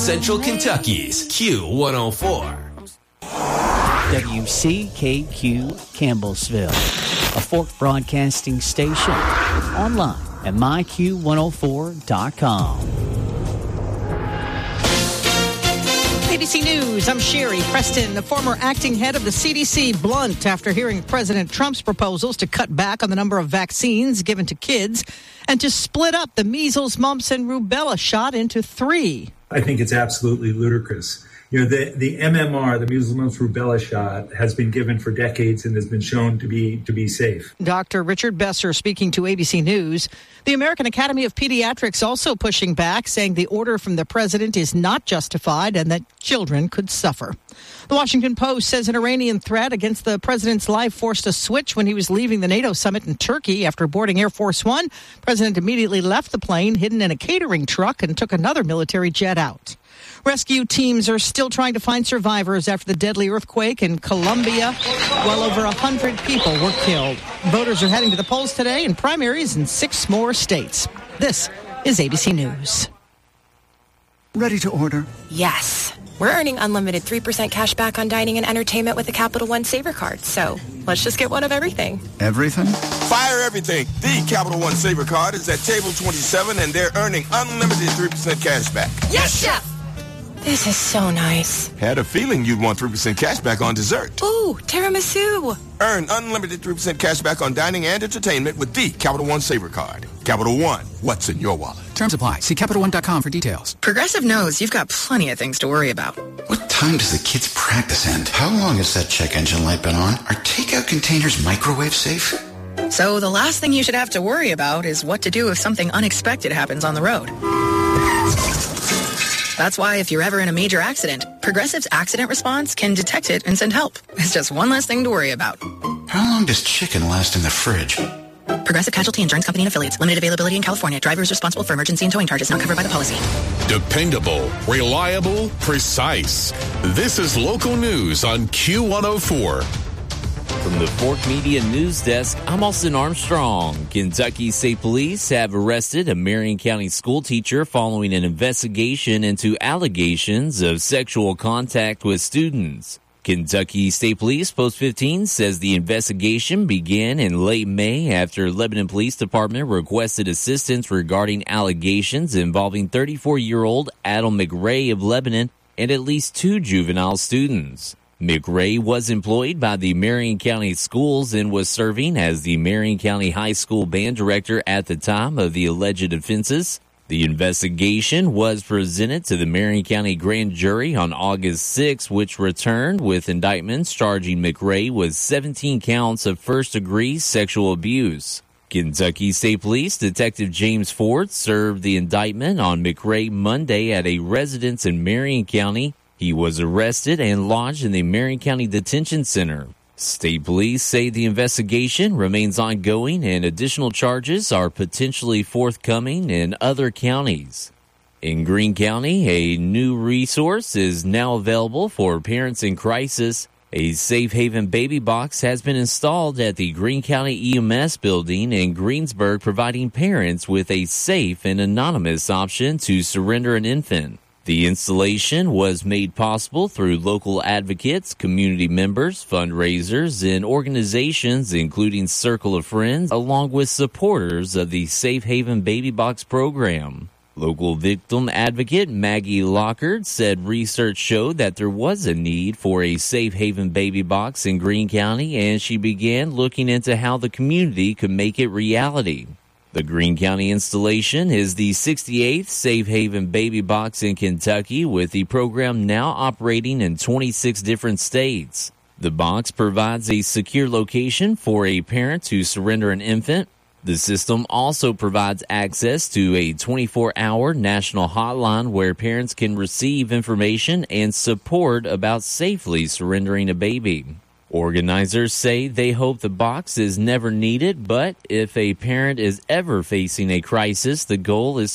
Central Kentucky's Q104. WCKQ Campbellsville, a Fork Broadcasting station. Online at myQ104.com. ABC News, I'm Sherry Preston. The former acting head of the CDC blunt after hearing President Trump's proposals to cut back on the number of vaccines given to kids and to split up the measles, mumps, and rubella shot into 3. I think it's absolutely ludicrous. You know, the MMR, the measles, mumps, rubella shot, has been given for decades and has been shown to be safe. Dr. Richard Besser speaking to ABC News. The American Academy of Pediatrics also pushing back, saying the order from the president is not justified and that children could suffer. The Washington Post says an Iranian threat against the president's life forced a switch when he was leaving the NATO summit in Turkey. After boarding Air Force One, the president immediately left the plane, hidden in a catering truck, and took another military jet out. Rescue teams are still trying to find survivors after the deadly earthquake in Colombia. Well over 100 people were killed. Voters are heading to the polls today in primaries in 6 more states. This is ABC News. Ready to order? Yes. We're earning unlimited 3% cash back on dining and entertainment with the Capital One Saver Card. So let's just get one of everything. Everything? Fire everything. The Capital One Saver Card is at table 27, and they're earning unlimited 3% cash back. Yes, Chef! This is so nice. Had a feeling you'd want 3% cash back on dessert. Ooh, tiramisu. Earn unlimited 3% cash back on dining and entertainment with the Capital One Saver Card. Capital One, what's in your wallet? Terms apply. See CapitalOne.com for details. Progressive knows you've got plenty of things to worry about. What time does the kids' practice end? How long has that check engine light been on? Are takeout containers microwave safe? So the last thing you should have to worry about is what to do if something unexpected happens on the road. That's why if you're ever in a major accident, Progressive's accident response can detect it and send help. It's just one less thing to worry about. How long does chicken last in the fridge? Progressive Casualty Insurance Company and Affiliates. Limited availability in California. Driver is responsible for emergency and towing charges not covered by the policy. Dependable, reliable, precise. This is local news on Q104. From the Fork Media News Desk, I'm Austin Armstrong. Kentucky State Police have arrested a Marion County school teacher following an investigation into allegations of sexual contact with students. Kentucky State Police Post 15 says the investigation began in late May after Lebanon Police Department requested assistance regarding allegations involving 34-year-old Adam McRae of Lebanon and at least 2 juvenile students. McRae was employed by the Marion County Schools and was serving as the Marion County High School band director at the time of the alleged offenses. The investigation was presented to the Marion County Grand Jury on August 6, which returned with indictments charging McRae with 17 counts of first-degree sexual abuse. Kentucky State Police Detective James Ford served the indictment on McRae Monday at a residence in Marion County. He was arrested and lodged in the Marion County Detention Center. State police say the investigation remains ongoing and additional charges are potentially forthcoming in other counties. In Greene County, a new resource is now available for parents in crisis. A Safe Haven baby box has been installed at the Greene County EMS building in Greensburg, providing parents with a safe and anonymous option to surrender an infant. The installation was made possible through local advocates, community members, fundraisers, and organizations including Circle of Friends, along with supporters of the Safe Haven Baby Box program. Local victim advocate Maggie Lockard said research showed that there was a need for a Safe Haven Baby Box in Greene County, and she began looking into how the community could make it reality. The Greene County installation is the 68th Safe Haven Baby Box in Kentucky, with the program now operating in 26 different states. The box provides a secure location for a parent to surrender an infant. The system also provides access to a 24-hour national hotline where parents can receive information and support about safely surrendering a baby. Organizers say they hope the box is never needed, but if a parent is ever facing a crisis, the goal is